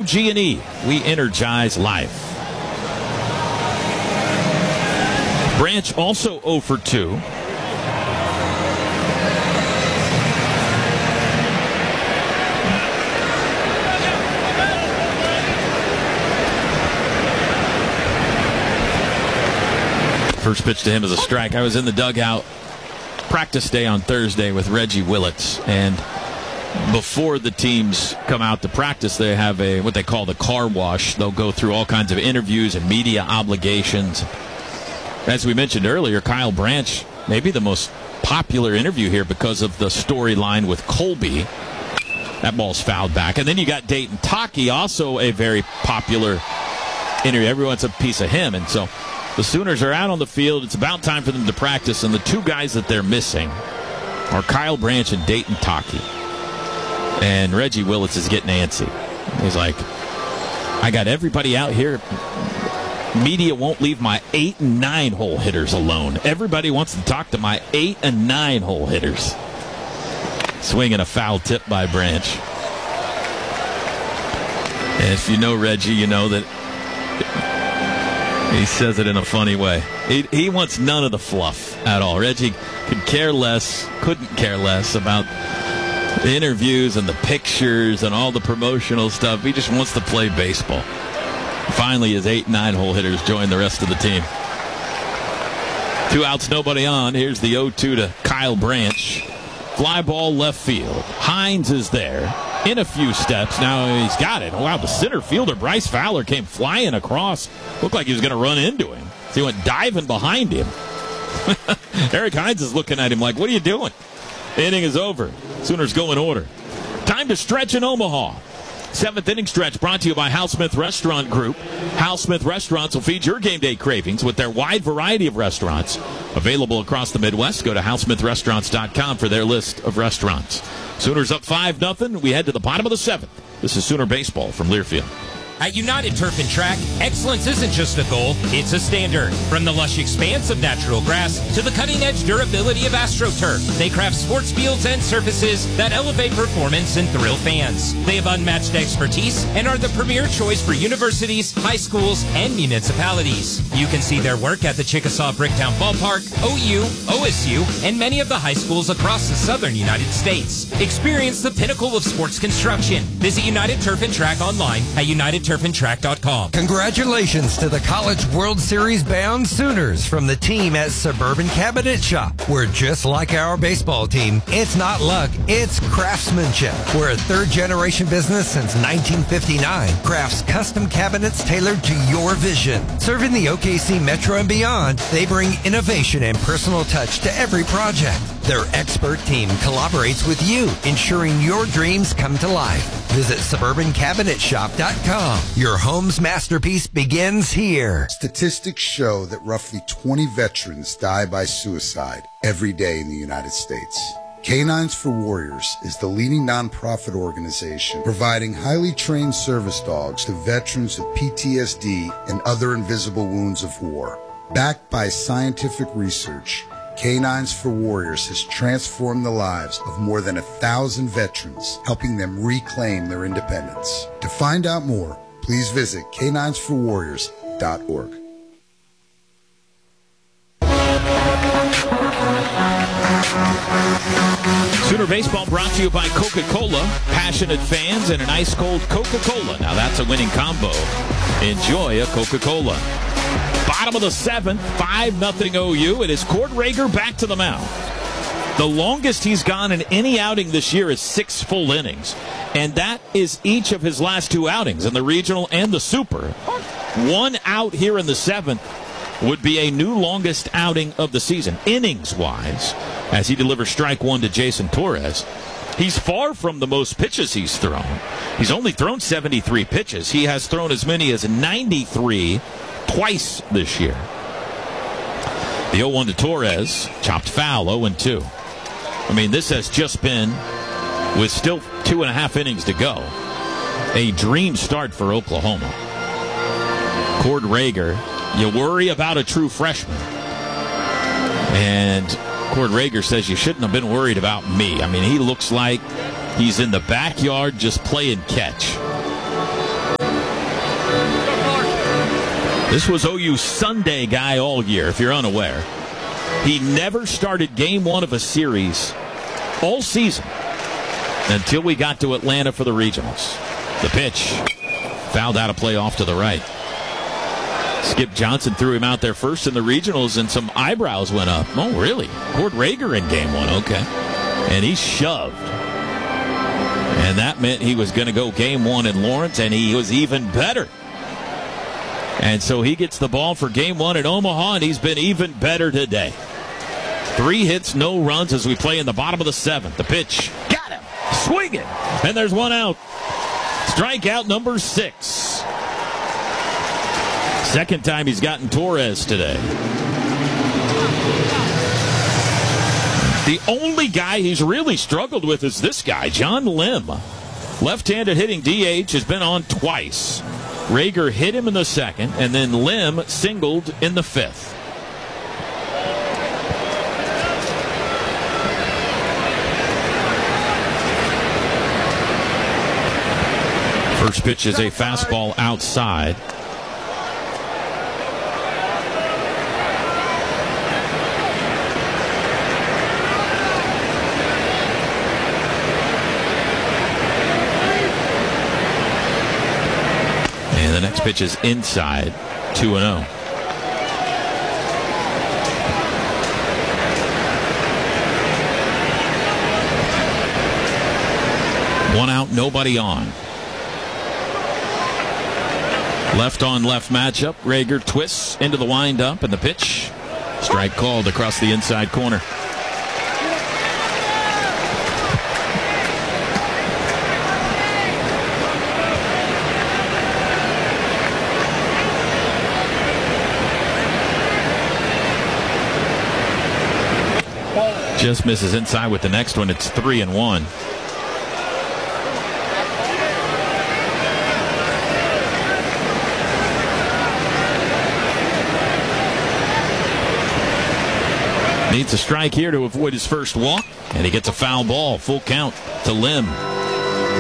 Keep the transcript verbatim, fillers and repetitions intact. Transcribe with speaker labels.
Speaker 1: G and E, we energize life. Branch also zero for two. First pitch to him is a strike. I was in the dugout practice day on Thursday with Reggie Willits, and before the teams come out to practice, they have a what they call the car wash. They'll go through all kinds of interviews and media obligations. As we mentioned earlier, Kyle Branch, maybe the most popular interview here because of the storyline with Colby. That ball's fouled back. And then you got Dayton Taki, also a very popular interview. Everyone wants a piece of him, and so the Sooners are out on the field. It's about time for them to practice, and the two guys that they're missing are Kyle Branch and Dayton Taki. And Reggie Willits is getting antsy. He's like, I got everybody out here. Media won't leave my eight and nine hole hitters alone. Everybody wants to talk to my eight and nine hole hitters. Swinging a foul tip by Branch. And if you know Reggie, you know that he says it in a funny way. He, he wants none of the fluff at all. Reggie could care less, couldn't care less about the interviews and the pictures and all the promotional stuff. He just wants to play baseball. Finally, his eight nine hole hitters join the rest of the team. Two outs, nobody on. Here's the oh two to Kyle Branch. Fly ball left field. Hines is there in a few steps. Now he's got it. Wow, the center fielder, Bryce Fowler, came flying across. Looked like he was going to run into him. So he went diving behind him. Eric Hines is looking at him like, what are you doing? The inning is over. Sooners go in order. Time to stretch in Omaha. Seventh inning stretch brought to you by Hal Smith Restaurant Group. Hal Smith Restaurants will feed your game day cravings with their wide variety of restaurants. Available across the Midwest. Go to hal smith restaurants dot com for their list of restaurants. Sooners up five nothing. We head to the bottom of the seventh. This is Sooner Baseball from Learfield.
Speaker 2: At United Turf and Track, excellence isn't just a goal, it's a standard. From the lush expanse of natural grass to the cutting-edge durability of AstroTurf, they craft sports fields and surfaces that elevate performance and thrill fans. They have unmatched expertise and are the premier choice for universities, high schools, and municipalities. You can see their work at the Chickasaw Bricktown Ballpark, O U, O S U, and many of the high schools across the southern United States. Experience the pinnacle of sports construction. Visit United Turf and Track online at united turf and track dot com.
Speaker 3: Congratulations to the College World Series bound Sooners from the team at Suburban Cabinet Shop. Where just like our baseball team, it's not luck, it's craftsmanship. We're a third generation business since nineteen fifty-nine. Crafts custom cabinets tailored to your vision. Serving the O K C Metro and beyond, they bring innovation and personal touch to every project. Their expert team collaborates with you, ensuring your dreams come to life. Visit suburban cabinet shop dot com. Your home's masterpiece begins here.
Speaker 4: Statistics show that roughly twenty veterans die by suicide every day in the United States. Canines for Warriors is the leading nonprofit organization providing highly trained service dogs to veterans with P T S D and other invisible wounds of war. Backed by scientific research, Canines for Warriors has transformed the lives of more than a thousand veterans, helping them reclaim their independence. To find out more, please visit canines for warriors dot org.
Speaker 1: Sooner Baseball brought to you by Coca-Cola. Passionate fans and an ice-cold Coca-Cola. Now that's a winning combo. Enjoy a Coca-Cola. Bottom of the seventh, five nothing O U. It is Cord Rager back to the mound. The longest he's gone in any outing this year is six full innings. And that is each of his last two outings in the regional and the super. One out here in the seventh would be a new longest outing of the season, innings-wise, as he delivers strike one to Jason Torres. He's far from the most pitches he's thrown. He's only thrown seventy-three pitches. He has thrown as many as ninety-three twice this year. The oh one to Torres, chopped foul, oh and two. I mean, this has just been, with still two and a half innings to go, a dream start for Oklahoma. Cord Rager, you worry about a true freshman. And Cord Rager says you shouldn't have been worried about me. I mean, he looks like he's in the backyard just playing catch. This was O U's Sunday guy all year, if you're unaware. He never started game one of a series all season until we got to Atlanta for the regionals. The pitch, fouled out of play off to the right. Skip Johnson threw him out there first in the regionals, and some eyebrows went up. Oh, really? Cord Rager in game one, okay. And he shoved. And that meant he was going to go game one in Lawrence, and he was even better. And so he gets the ball for game one at Omaha, and he's been even better today. Three hits, no runs as we play in the bottom of the seventh. The pitch. Got him. Swing it. And there's one out. Strikeout number six. Second time he's gotten Torres today. The only guy he's really struggled with is this guy, John Lim. Left-handed hitting D H, has been on twice. Rager hit him in the second, and then Lim singled in the fifth. First pitch is a fastball outside. The next pitch is inside, two and oh. One out, nobody on. Left on left matchup. Rager twists into the windup, and the pitch. Strike called across the inside corner. Just misses inside with the next one. It's three and one. Needs a strike here to avoid his first walk, and he gets a foul ball. Full count to Lim.